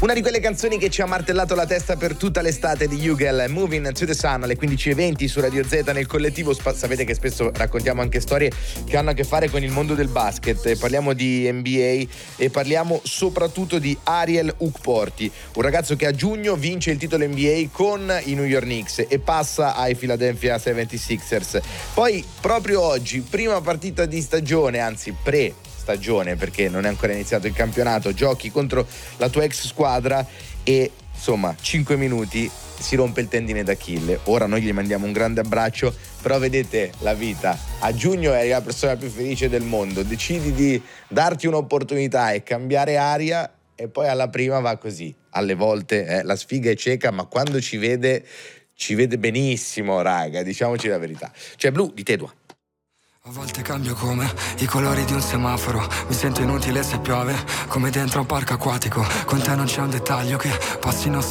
Una di quelle canzoni che ci ha martellato la testa per tutta l'estate di Hugel, Moving to the Sun, alle 15:20 su Radio Z nel collettivo. Sapete che spesso raccontiamo anche storie che hanno a che fare con il mondo del basket. Parliamo di NBA e parliamo soprattutto di Ariel Ukporti, un ragazzo che a giugno vince il titolo NBA con i New York Knicks e passa ai Philadelphia 76ers. Poi proprio oggi, prima partita di stagione, anzi pre-stagione perché non è ancora iniziato il campionato, giochi contro la tua ex squadra e insomma 5 minuti si rompe il tendine d'Achille. Ora noi gli mandiamo un grande abbraccio, però vedete la vita, a giugno eri la persona più felice del mondo, decidi di darti un'opportunità e cambiare aria e poi alla prima va così. Alle volte la sfiga è cieca, ma quando ci vede benissimo, raga, diciamoci la verità. C'è Blu di Tedua. A volte cambio come i colori di un semaforo. Mi sento inutile se piove, come dentro un parco acquatico. Con te non c'è un dettaglio che passi